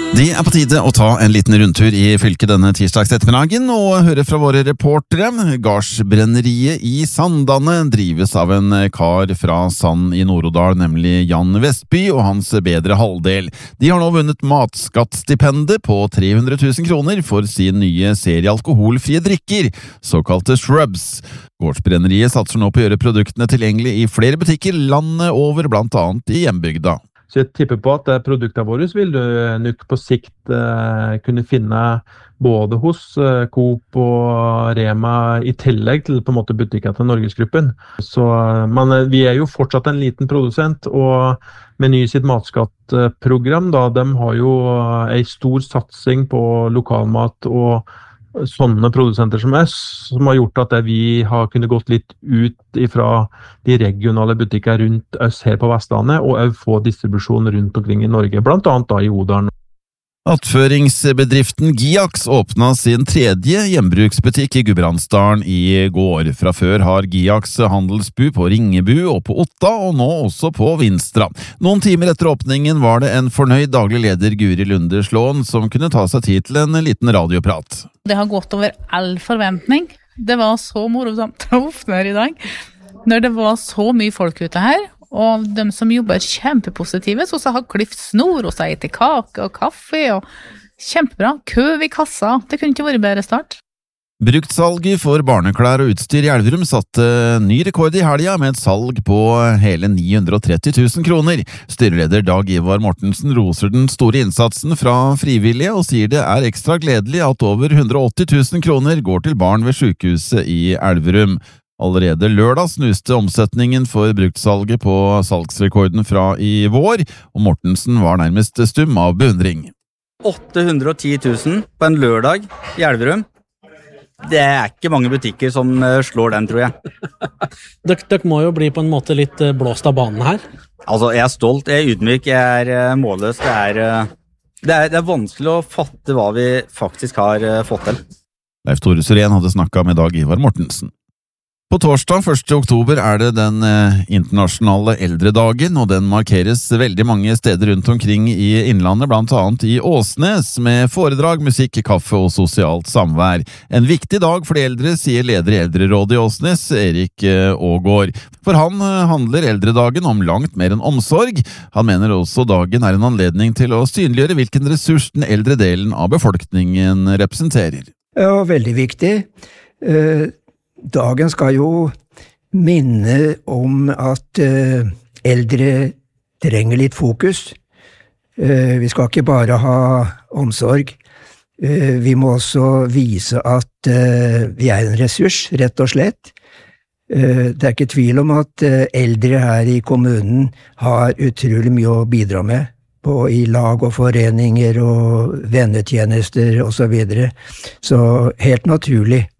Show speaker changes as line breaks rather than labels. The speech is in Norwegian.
Det på tide å ta en liten rundtur i fylket denne tirsdags ettermiddagen og høre fra våre reportere. Gardsbrenneriet i Sandane drives av en kar fra Sand i Nord-Odal, nemlig Jan Vestby og hans bedre halvdel. De har nå vunnet matskattstipendet på 300 000 kroner for sin nye serie alkoholfrie drikker, såkalte Shrubs. Gardsbrenneriet satser nå på å gjøre produktene tilgjengelig i flere butikker landet over, blant annet i hjembygda.
Så jeg tipper på at produktene våre vil du nok på sikt kunne finne både hos Coop og Rema i tillegg til på en måte butikker til Norgesgruppen. Men vi jo fortsatt en liten produsent, og Meny sitt matskattprogram, de har jo en stor satsing på lokalmat og sånne produsenter som oss, som har gjort at vi har kunnet gått litt ut ifra de regionale butikker rundt oss her på Vestlandet, og også få distribusjon rundt omkring i Norge, blant annet da i Odalen.
Attføringsbedriften Giax åpnet sin tredje hjembruksbutikk i Gudbrandsdalen i går. Fra før har Giax handelsbu på Ringebu og på Otta, og nå også på Vinstra. Noen timer etter åpningen var det en fornøyd daglig leder Guri Lunde Slåen som kunne ta seg tid til en liten radioprat.
Det har gått over all forventning. Det var så morosamt å åpne her i dag. Når det var så mye folk ute her, og de som jobber kjempepositive, så har klift snor og seg til kake og kaffe, og kjempebra. Kø i kassa, det kunne ikke vært bedre start.
Bruktsalget for barneklær og utstyr i Elverum satte ny rekord i helga med et salg på hele 930 000 kroner. Styreleder Dag Ivar Mortensen roser den store innsatsen fra frivillige og sier det ekstra gledelig at over 180 000 kroner går til barn ved sykehuset i Elverum. Allerede lørdag snuste omsetningen for bruktsalget på salgsrekorden fra i vår, og Mortensen var nærmest stum av beundring.
810 000 på en lørdag i Elverum. Det ikke mange butikker som slår den, tror jeg.
Dere må jo bli på en måte litt blåst av banen her.
Altså, jeg stolt, jeg ydmyk, jeg målløs. Det vanskelig å fatte hva vi faktisk har fått til.
Leif Tore Syrén hadde snakket med Dag Ivar Mortensen. På torsdag 1. oktober det den internasjonale eldredagen, og den markeres veldig mange steder rundt omkring i innlandet, blant annet i Åsnes, med foredrag, musikk, kaffe og sosialt samvær. En viktig dag for de eldre, sier leder i Eldrerådet i Åsnes, Erik Ågård. For han handler eldredagen om langt mer enn omsorg. Han mener også dagen en anledning til å synliggjøre hvilken ressurs den eldre delen av befolkningen representerer.
Ja, veldig viktig. Dagen skal jo minne om at eldre trenger litt fokus. Vi skal ikke bare ha omsorg. Vi må også vise at vi en ressurs, rett og slett. Det ikke tvil om at eldre her i kommunen har utrolig mye å bidra med, i lag og foreninger og vennetjenester og så videre. Så helt naturlig